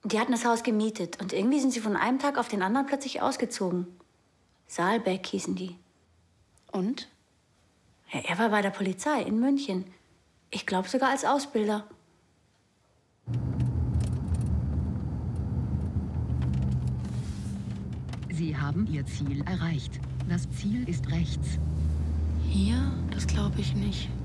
Die hatten das Haus gemietet und irgendwie sind sie von einem Tag auf den anderen plötzlich ausgezogen. Saalbeck hießen die. Und? Ja, er war bei der Polizei in München. Ich glaube sogar als Ausbilder. Sie haben Ihr Ziel erreicht. Das Ziel ist rechts. Hier? Das glaube ich nicht.